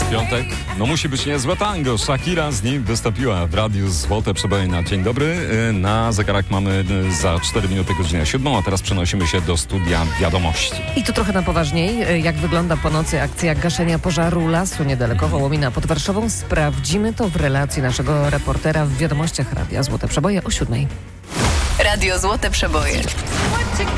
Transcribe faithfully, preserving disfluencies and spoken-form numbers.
Piątek, no musi być niezłe tango. Shakira z nim wystąpiła w radiu Złote Przeboje na Dzień Dobry. Na zegarach mamy za cztery minuty godzina siódmą, a teraz przenosimy się do studia Wiadomości. I tu trochę na poważniej. Jak wygląda po nocy akcja gaszenia pożaru lasu niedaleko Wołomina pod Warszawą? Sprawdzimy to w relacji naszego reportera w Wiadomościach Radia Złote Przeboje o siódmej. Radio Złote Przeboje.